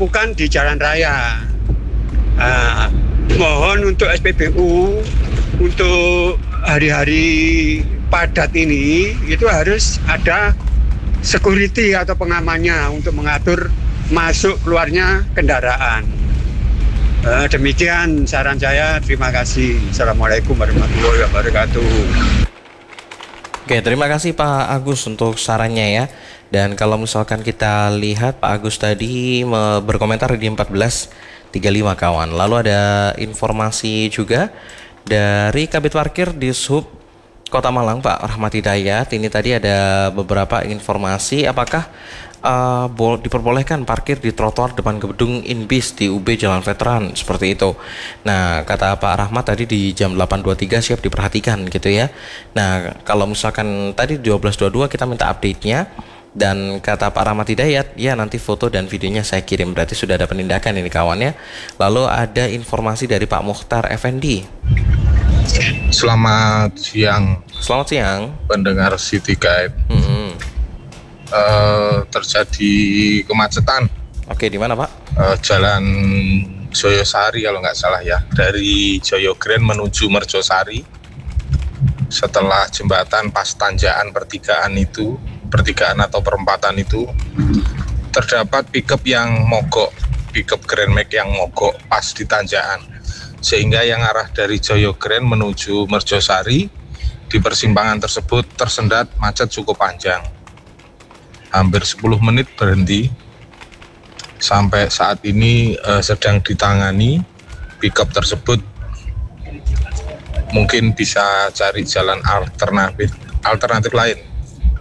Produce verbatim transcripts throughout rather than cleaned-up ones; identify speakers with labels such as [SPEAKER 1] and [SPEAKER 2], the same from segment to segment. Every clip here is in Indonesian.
[SPEAKER 1] tumpukan di jalan raya. Uh, mohon untuk S P B U untuk hari-hari padat ini itu harus ada security atau pengamannya untuk mengatur masuk keluarnya kendaraan. Uh, demikian saran saya. Terima kasih. Assalamualaikum warahmatullahi wabarakatuh.
[SPEAKER 2] Oke, terima kasih Pak Agus untuk sarannya ya. Dan kalau misalkan kita lihat Pak Agus tadi berkomentar di empat belas tiga puluh lima kawan. Lalu ada informasi juga dari Kabid Parkir di Sub Kota Malang Pak Rahmat Hidayat. Ini tadi ada beberapa informasi apakah uh, diperbolehkan parkir di trotoar depan gedung Inbis di U B Jalan Veteran seperti itu. Nah, kata Pak Rahmat tadi di jam delapan dua puluh tiga siap diperhatikan gitu ya. Nah, kalau misalkan tadi dua belas dua puluh dua kita minta update-nya. Dan kata Pak Rahmat Hidayat, ya nanti foto dan videonya saya kirim, berarti sudah ada penindakan ini kawannya. Lalu ada informasi dari Pak Mukhtar Effendi.
[SPEAKER 3] Selamat siang.
[SPEAKER 2] Selamat siang.
[SPEAKER 3] Pendengar City Guide.
[SPEAKER 2] Mm-hmm.
[SPEAKER 3] Uh, terjadi kemacetan.
[SPEAKER 2] Oke, di mana Pak?
[SPEAKER 3] Uh, Jalan Joyosari kalau nggak salah ya, dari Joyo Grand menuju Merjosari. Setelah jembatan pas tanjakan pertigaan itu. pertigaan atau perempatan itu terdapat pickup yang mogok, pickup Grand Max yang mogok pas di tanjakan, sehingga yang arah dari Joyo Grand menuju Merjosari di persimpangan tersebut tersendat macet cukup panjang, hampir sepuluh menit berhenti. Sampai saat ini eh, sedang ditangani pickup tersebut, mungkin bisa cari jalan alternatif alternatif lain.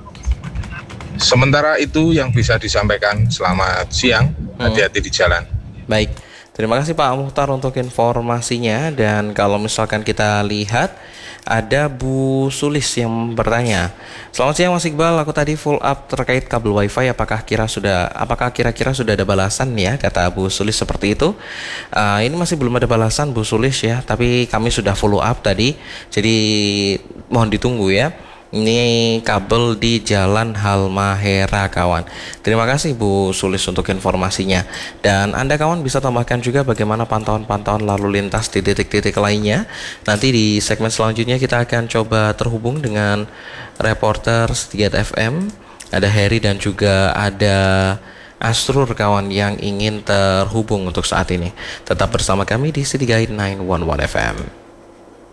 [SPEAKER 3] Sementara itu yang bisa disampaikan. Selamat siang, hati-hati di jalan.
[SPEAKER 2] Baik, terima kasih Pak Mukhtar untuk informasinya. Dan kalau misalkan kita lihat ada Bu Sulis yang bertanya, selamat siang Mas Iqbal, aku tadi full up terkait kabel wifi, apakah kira sudah apakah kira-kira sudah ada balasan ya, kata Bu Sulis seperti itu. Uh, ini masih belum ada balasan Bu Sulis ya, tapi kami sudah follow up tadi, jadi mohon ditunggu ya. Ini kabel di Jalan Halmahera kawan. Terima kasih Bu Sulis untuk informasinya. Dan Anda kawan bisa tambahkan juga bagaimana pantauan-pantauan lalu lintas di titik-titik lainnya. Nanti di segmen selanjutnya kita akan coba terhubung dengan reporter Setia F M. Ada Heri dan juga ada Asrur kawan yang ingin terhubung untuk saat ini. Tetap bersama kami di City Guide sembilan satu satu F M.